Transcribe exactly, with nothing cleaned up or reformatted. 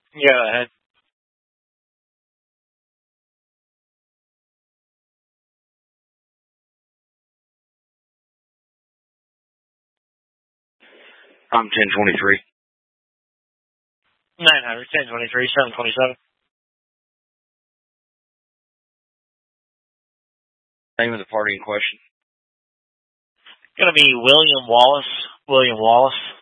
Go ahead. I'm ten twenty-three. nine hundred, ten twenty-three, seven twenty-seven. Name of the party in question. Going to be William Wallace. William Wallace.